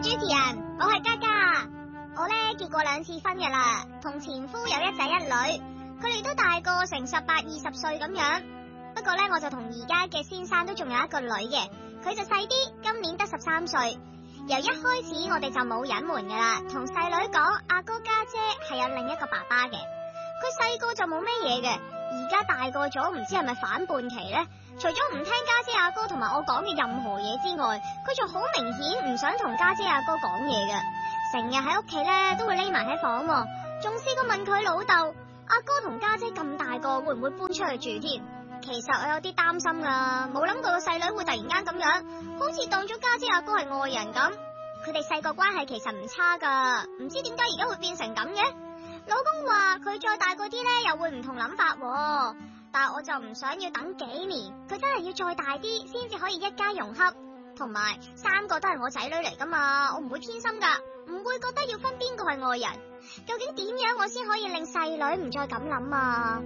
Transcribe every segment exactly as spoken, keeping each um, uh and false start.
主持人，我係嘉嘉。我咧結過兩次婚嘅啦，同前夫有一仔一女，佢哋都大個成十八二十歲咁樣。不過咧，我就同而家嘅先生都仲有一個女嘅，佢就細啲，今年得十三歲。由一開始我哋就冇隱瞞噶啦，同細女講阿哥家姐係有另一個爸爸嘅。佢細個就冇咩嘢嘅，而家大個咗，唔知係咪反叛期呢？除咗唔聽家姐阿哥同埋我講嘅任何嘢之外，佢就好明顯唔想同家姐阿哥講嘢嘅，成日喺屋企咧都會匿埋喺房，仲試過問佢老豆阿哥同家姐咁大個會唔會搬出去住添？其實我有啲擔心噶，冇諗過個細女會突然間咁樣，好似當咗家姐阿哥係外人咁。佢哋細個關係其實唔差噶，唔知點解而家會變成咁嘅。老公話佢再大個啲咧，又會唔同諗法，但係我就唔想要等幾年，佢真係要再大啲先至可以一家融洽，同埋三個都係我仔女嚟噶嘛，我唔會偏心噶，唔會覺得要分邊個係外人。究竟點樣我先可以令細女唔再咁諗啊？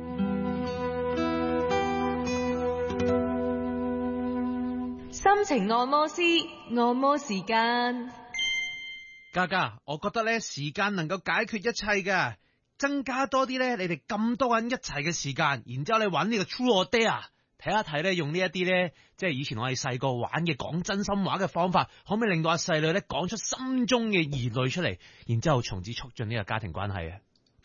心情按摩師，按摩時間。 嘉嘉，我覺得咧時間能夠解決一切嘅，增加多啲咧你哋咁多人一齊嘅時間，然之後你揾呢個 True or Dare，睇一睇咧用呢一啲咧即係以前我哋細個玩嘅講真心話嘅方法，可唔可以令到阿細女咧講出心中嘅疑慮出嚟，然之後從此促進呢個家庭關係啊？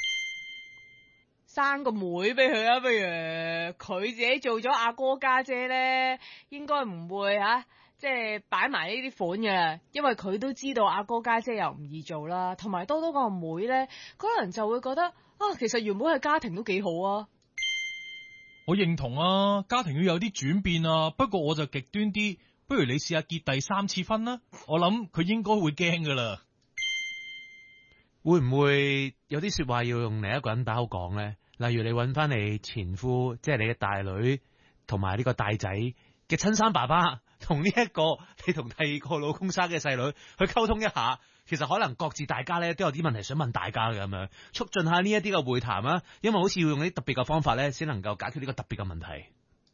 生個妹俾佢啊，不如佢自己做咗阿哥家姐咧，應該唔會吓、啊，即係擺埋呢啲款嘅，因為佢都知道阿哥家姐又唔易做啦，同埋多多個妹咧，可能就會覺得啊，其實原本嘅家庭都幾好啊。 我認同啊，家庭要有啲轉變啊，不過我就極端啲，不如你試下結第三次婚啦，我諗佢應該會驚噶啦。 會唔會有啲說話要用另一個人把口講咧？例如你揾翻你前夫，即係你嘅大女同埋呢個大仔嘅親生爸爸，同呢一個你同第二個老公生嘅細女去溝通一下，其實可能各自大家咧都有啲問題想問大家嘅，咁樣促進下呢一啲嘅會談啊，因為好似要用啲特別嘅方法咧，先能夠解決呢個特別嘅問題。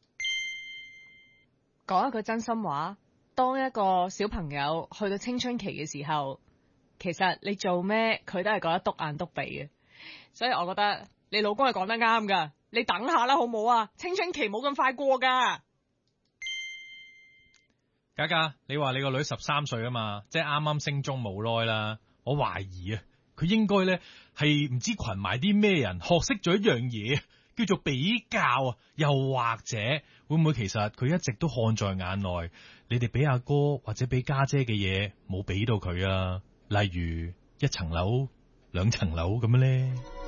講一句真心話，當一個小朋友去到青春期嘅時候，其實你做咩佢都係覺得篤眼篤鼻嘅，所以我覺得你老公係講得啱噶，你等下啦好唔好啊？青春期冇咁快過噶。 嘉嘉，你話你個女十三歲啊嘛，即係啱啱升中冇耐啦。我懷疑啊，佢應該咧係唔知群埋啲咩人學識咗一樣嘢，叫做比較啊。又或者會唔會其實佢一直都看在眼內，你哋俾阿哥或者俾家姐嘅嘢冇俾到佢啊？例如一層樓、兩層樓咁樣咧。